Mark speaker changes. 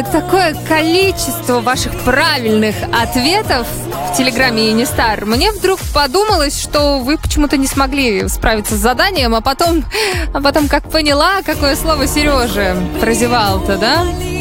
Speaker 1: читая такое количество ваших правильных ответов в Телеграме Енистар, мне вдруг подумалось, что вы почему-то не смогли справиться с заданием, а потом как поняла, какое слово Сережа прозевал-то, да?